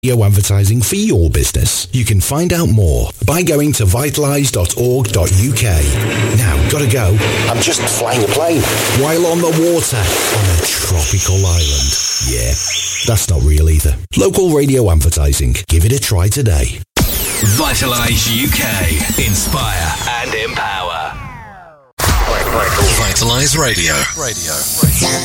radio advertising for your business. You can find out more by going to vitalise.org.uk. Now, gotta go. I'm just flying a plane. While on the water, on a tropical island. Yeah, that's not real either. Local radio advertising. Give it a try today. Vitalise UK. Inspire and empower. Vitalise Radio.